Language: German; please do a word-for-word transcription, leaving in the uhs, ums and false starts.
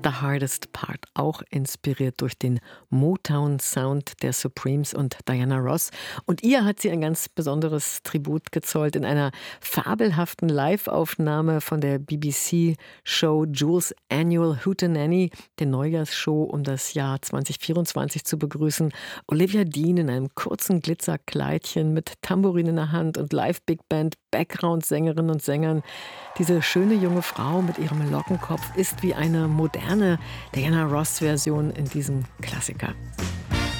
The Hardest Part, auch inspiriert durch den Motown-Sound der Supremes und Diana Ross. Und ihr hat sie ein ganz besonderes Tribut gezollt in einer fabelhaften Live-Aufnahme von der B B C-Show Jules' Annual Hootenanny, der Neujahrsshow, um das Jahr zwanzig vierundzwanzig zu begrüßen. Olivia Dean in einem kurzen Glitzerkleidchen mit Tambourin in der Hand und Live-Big Band, Background-Sängerinnen und Sängern. Diese schöne junge Frau mit ihrem Lockenkopf ist wie eine moderne Diana Ross-Version in diesem Klassiker.